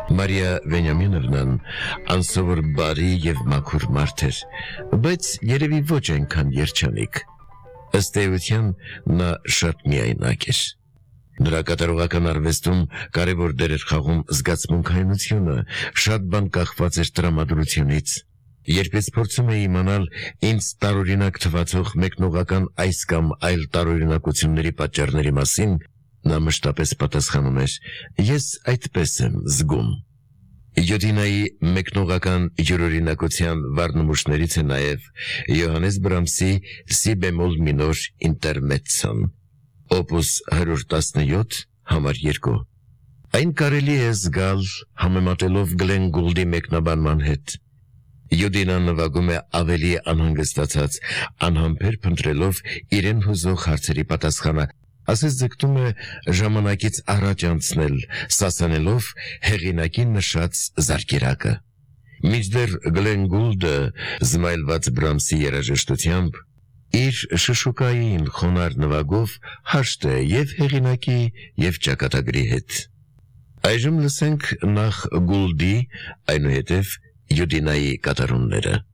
Մարիա Վենյամիновնան անսովոր բարի և մաքուր մարդ էր, բայց երևի ոչ այնքան երջանիկ։ Ըստ էության նա շատ միայնակ էր։ Նրա կատարողական արվեստում կարևոր դեր էր խաղում զգացմունքայնությունը, շատ բան կախված էր տրամադրությունից։ Երբ ես փորձում էի իմանալ ինձ տարօրինակ թվացող մեկնողական այս կամ այլ տարօրինակությունների պատճառների մասին, նա մշտապես պատասխանում էր. «Ես այդպես եմ զգում»։ Յոդինայի մեկնողական յուրօրինակության վառնմուշներից է նաև Յոհաննես Բրամսի «Սի բեմոլ մինոր ինտերմեցցոն» Օպուս 117, համար 2։ Այն կարելի է զգալ համեմատելով Գլեն Գուլդի մեկնաբանման հետ։ Յոդինան նվագում է ավելի անհանգստացած, անհամբեր փնտրելով իրեն հուզող հարցերի պատասխանը, ասես ձգտում է ժամանակից առաջ անցնել, սասանելով հեղինակի նշած զարկերակը։ Մինչդեռ Գլեն Գուլդը, զմայլված Բրամսի երաժշտությամբ, իր շշուկային խոնարհ նվագով հաշտ է և հեղինակի, և ճակատագրի հետ։ Այժմ լսենք նախ Գուլդի, այնուհետև Յոդինայի կատարումները։